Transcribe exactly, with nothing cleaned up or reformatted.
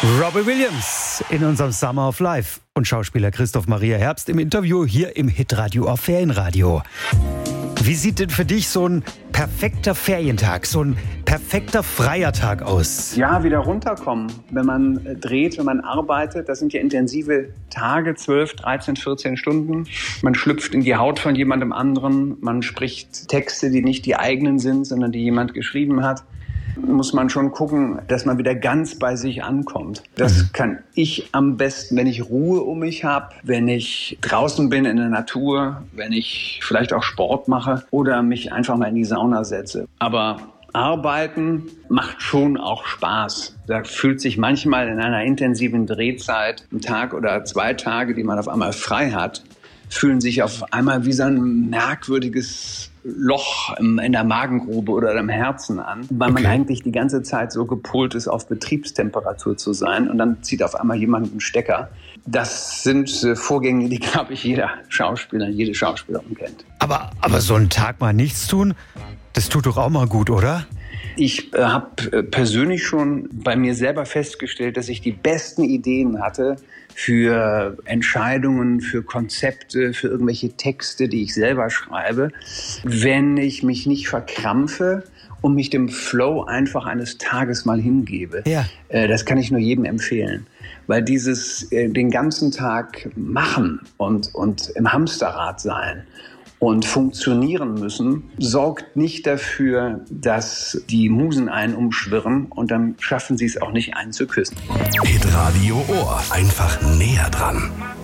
Robbie Williams in unserem Summer of Life und Schauspieler Christoph Maria Herbst im Interview hier im Hitradio auf Ferienradio. Wie sieht denn für dich so ein perfekter Ferientag, so ein perfekter freier Tag aus? Ja, wieder runterkommen. Wenn man dreht, wenn man arbeitet, das sind ja intensive Tage, zwölf, dreizehn, vierzehn Stunden. Man schlüpft in die Haut von jemandem anderen, man spricht Texte, die nicht die eigenen sind, sondern die jemand geschrieben hat. Muss man schon gucken, dass man wieder ganz bei sich ankommt. Das kann ich am besten, wenn ich Ruhe um mich habe, wenn ich draußen bin in der Natur, wenn ich vielleicht auch Sport mache oder mich einfach mal in die Sauna setze. Aber Arbeiten macht schon auch Spaß. Da fühlt sich manchmal in einer intensiven Drehzeit, ein Tag oder zwei Tage, die man auf einmal frei hat, fühlen sich auf einmal wie so ein merkwürdiges Loch in der Magengrube oder im Herzen an, weil man okay. eigentlich die ganze Zeit so gepolt ist, auf Betriebstemperatur zu sein, und dann zieht auf einmal jemand einen Stecker. Das sind Vorgänge, die, glaube ich, jeder Schauspieler, jede Schauspielerin kennt. Aber, aber so einen Tag mal nichts tun, das tut doch auch mal gut, oder? Ich äh, habe äh, persönlich schon bei mir selber festgestellt, dass ich die besten Ideen hatte für Entscheidungen, für Konzepte, für irgendwelche Texte, die ich selber schreibe, wenn ich mich nicht verkrampfe und mich dem Flow einfach eines Tages mal hingebe. Ja. Äh, das kann ich nur jedem empfehlen. Weil dieses äh, den ganzen Tag machen und, und im Hamsterrad sein und funktionieren müssen, sorgt nicht dafür, dass die Musen einen umschwirren, und dann schaffen sie es auch nicht, einen zu küssen. Hitradio Ohr. Einfach näher dran.